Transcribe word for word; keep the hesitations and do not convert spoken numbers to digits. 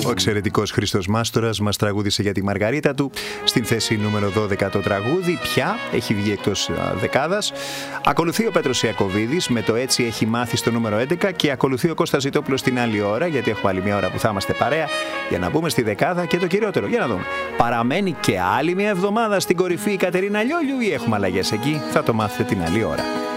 Ο εξαιρετικός Χρήστος Μάστορας μας τραγούδισε για τη Μαργαρίτα του στην θέση νούμερο δώδεκα το τραγούδι. Πια έχει βγει εκτός δεκάδας. Ακολουθεί ο Πέτρος Ιακωβίδης με το «Έτσι έχει μάθει» στο νούμερο έντεκα και ακολουθεί ο Κώστας Ζητόπουλος την άλλη ώρα, γιατί έχουμε άλλη μια ώρα που θα είμαστε παρέα για να μπούμε στη δεκάδα και το κυριότερο. Για να δούμε. Παραμένει και άλλη μια εβδομάδα στην κορυφή η Κατερίνα Λιόλιου ή έχουμε αλλαγές εκεί? Θα το μάθετε την άλλη ώρα.